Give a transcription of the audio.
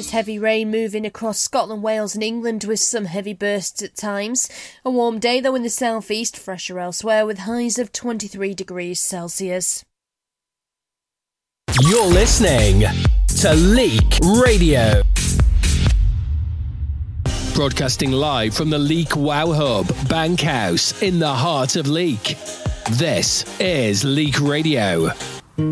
There's heavy rain moving across Scotland, Wales and England with some heavy bursts at times. A warm day though in the southeast, fresher elsewhere with highs of 23 degrees Celsius. You're listening to Leek Radio. Broadcasting live from the Leek Wow Hub, Bankhouse, in the heart of Leek. This is Leek Radio.